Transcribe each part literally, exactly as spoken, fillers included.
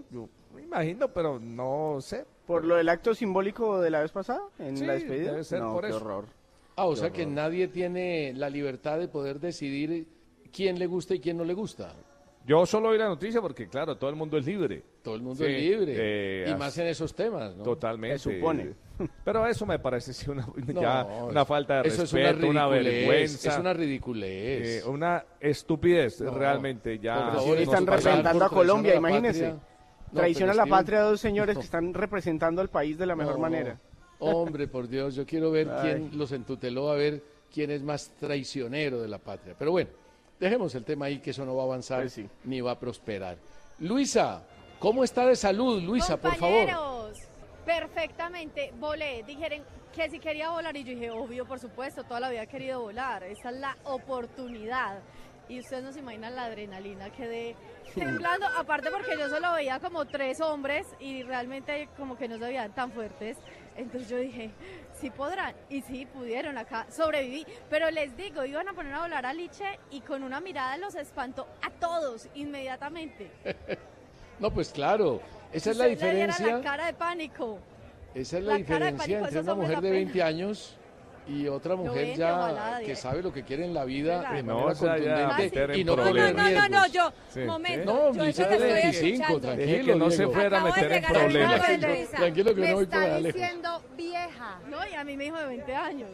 Yo me imagino, pero no sé. ¿Por lo del acto simbólico de la vez pasada, en Sí, la despedida? debe ser no, por qué eso. horror. Ah, o Qué sea horror. que nadie tiene la libertad de poder decidir quién le gusta y quién no le gusta. Yo solo oí la noticia porque, claro, todo el mundo es libre. Todo el mundo Sí, es libre. eh, y as- más en esos temas, ¿no? Totalmente. Se supone. Pero eso me parece sí, una, No, ya una falta de eso respeto, es una, una, ridiculez, vergüenza. Es una ridiculez. eh, una estupidez, No, realmente. por Ya. favor, Sí, nos están pasan representando por a Colombia, traición a la imagínese. patria. No, Traiciona a pero la Steven, patria dos señores no. que están representando al país de la mejor No. manera. Hombre, por Dios, yo quiero ver Ay. quién los entuteló, a ver quién es más traicionero de la patria. Pero bueno, dejemos el tema ahí, que eso no va a avanzar Pues sí. ni va a prosperar. Luisa, ¿cómo está de salud, Luisa, por favor? Compañeros, perfectamente, volé, dijeron que si quería volar y yo dije, obvio, por supuesto, toda la vida he querido volar, esta es la oportunidad. Y ustedes no se imaginan la adrenalina, quedé temblando, aparte porque yo solo veía como tres hombres y realmente como que no se veían tan fuertes, entonces yo dije, sí podrán, y sí pudieron acá, sobreviví, pero les digo, iban a poner a volar a Liche y con una mirada los espantó a todos inmediatamente. No, pues claro, esa es la Ustedes le dieran diferencia. la cara de pánico. Esa es la, La cara de diferencia pánico, entre esos una hombres mujer de apenas. veinte años y otra mujer ven, ya ojalá, que Dios. sabe lo que quiere en la vida Claro. de No, manera o sea, ya contundente meter en y no problemas. correr No, no, no, no, riesgos. yo, Sí. momento. No, yo Luisa eso tiene lo estoy veinticinco, escuchando. tranquilo. Dije que no se Diego. fuera a Acabo de meter en llegar al problemas. lado de Tranquilo, Luisa. tranquilo que me no voy por está allá lejos. diciendo vieja. No, y a mí me dijo de veinte años.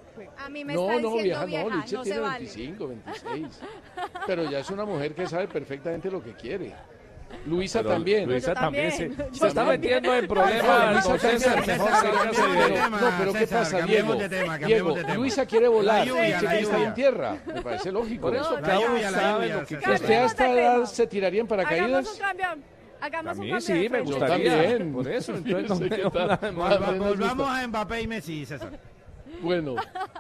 A mí me No, está no, diciendo vieja, vieja, no, Liche no se tiene vale. veinticinco, veintiséis. Pero ya es una mujer que sabe perfectamente lo que quiere. Luisa Pero también. Luisa Yo también, también. se, Yo se está también. metiendo en No, problemas. no, César, César, mejor César, sálgase cambiemos de- de tema. No, pero ¿qué César, pasa, cambiemos Diego? de tema, cambiemos Diego, de tema. Luisa quiere volar. La lluvia, Liche la quiere estar lluvia. en tierra. Me parece lógico. Por eso No, cada la uno lluvia, la sabe lluvia, lo que César. quiere. ¿Usted a esta Cambiemos de edad tema. se tiraría en Hagamos paracaídas? un cambio. Hagamos A un mí cambio sí, de me frente. Yo gustaría. también. Por eso, entonces no Yo sé me qué veo tal. nada mal. Volva- Volva- nos Volvamos gusta. a Mbappé y Messi, César. Bueno.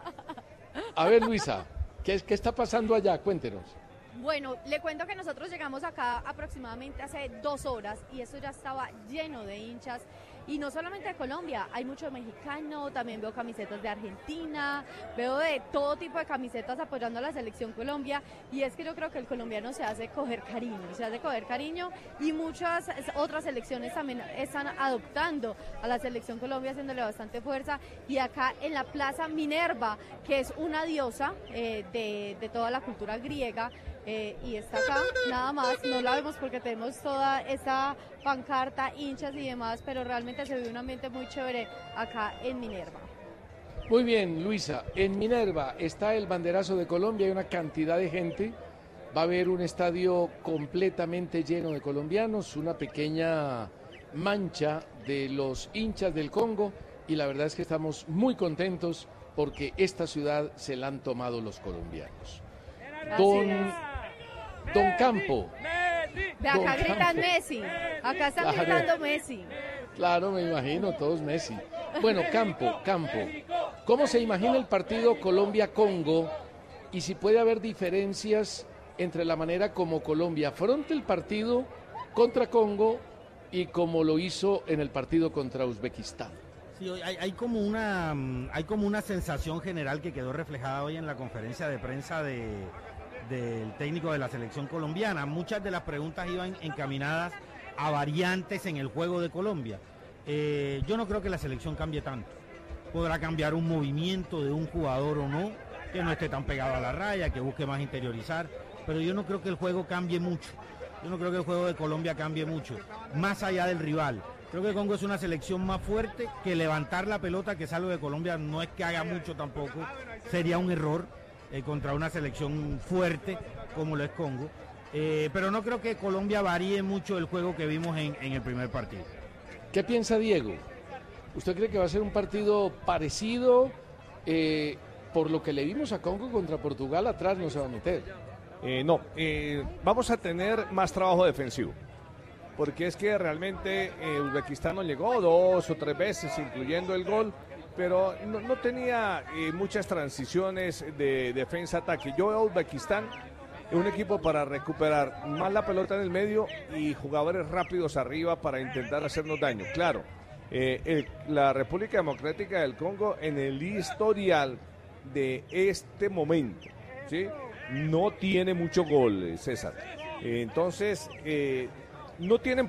A ver, Luisa, ¿qué, qué está pasando allá? Cuéntenos. Bueno, le cuento que nosotros llegamos acá aproximadamente hace dos horas y eso ya estaba lleno de hinchas. Y no solamente de Colombia, hay mucho mexicano, también veo camisetas de Argentina, veo de todo tipo de camisetas apoyando a la selección Colombia. Y es que yo creo que el colombiano se hace coger cariño, se hace coger cariño y muchas otras selecciones también están adoptando a la selección Colombia, haciéndole bastante fuerza. Y acá en la Plaza Minerva, que es una diosa eh, de, de toda la cultura griega, eh, y está acá, nada más, no la vemos porque tenemos toda esa pancarta, hinchas y demás, pero realmente se ve un ambiente muy chévere acá en Minerva. Muy bien, Luisa. En Minerva está el banderazo de Colombia, hay una cantidad de gente. Va a haber un estadio completamente lleno de colombianos, una pequeña mancha de los hinchas del Congo y la verdad es que estamos muy contentos porque esta ciudad se la han tomado los colombianos. Don, don Campo. De acá Don gritan Campo. Messi, acá están Claro. gritando Messi. Claro, me imagino, todos Messi. Bueno, Campo, Campo. ¿Cómo se imagina el partido Colombia-Congo y si puede haber diferencias entre la manera como Colombia afronta el partido contra Congo y como lo hizo en el partido contra Uzbekistán? Sí, hay, hay como una mm, hay como una sensación general que quedó reflejada hoy en la conferencia de prensa de, del técnico de la selección colombiana. Muchas de las preguntas iban encaminadas a variantes en el juego de Colombia. Eh, yo no creo que la selección cambie tanto. Podrá cambiar un movimiento de un jugador o no, que no esté tan pegado a la raya, que busque más interiorizar, pero yo no creo que el juego cambie mucho. Yo no creo que el juego de Colombia cambie mucho, más allá del rival. Creo que Congo es una selección más fuerte, que levantar la pelota, que es algo de Colombia, no es que haga mucho tampoco, sería un error eh, contra una selección fuerte como lo es Congo. Eh, pero no creo que Colombia varíe mucho el juego que vimos en, en el primer partido. ¿Qué piensa Diego? ¿Usted cree que va a ser un partido parecido? Eh, por lo que le vimos a Congo contra Portugal, atrás no se va a meter. Eh, no, eh, vamos a tener más trabajo defensivo. Porque es que realmente eh, Uzbekistán no llegó dos o tres veces, incluyendo el gol, pero no, no tenía eh, muchas transiciones de defensa-ataque. Yo veo a Uzbekistán un equipo para recuperar más la pelota en el medio y jugadores rápidos arriba para intentar hacernos daño. Claro, eh, el- la República Democrática del Congo en el historial de este momento, ¿sí? No tiene mucho gol, eh, César. Eh, entonces, eh, no tienen